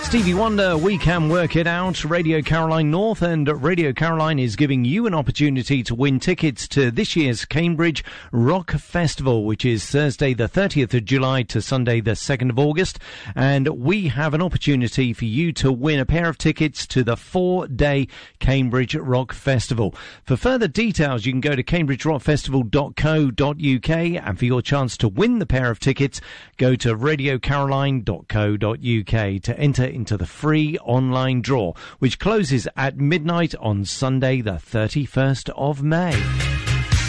Stevie Wonder, We Can Work It Out, Radio Caroline North, and Radio Caroline is giving you an opportunity to win tickets to this year's Cambridge Rock Festival, which is Thursday the 30th of July to Sunday the 2nd of August, and we have an opportunity for you to win a pair of tickets to the 4-day Cambridge Rock Festival. For further details, you can go to cambridgerockfestival.co.uk, and for your chance to win the pair of tickets, go to radiocaroline.co.uk to enter into the free online draw, which closes at midnight on Sunday the 31st of May.